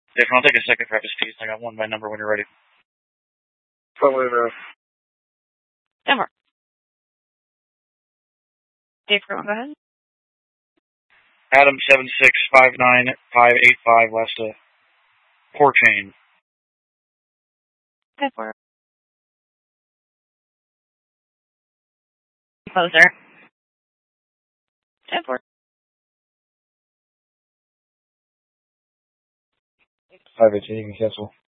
Different. I'll take a second for FSTs. I got one by number when you're ready. Probably enough. Denver. Dave, go ahead. Adam 7659585 last core chain. Denver. Closer. Denver. 518, you can cancel.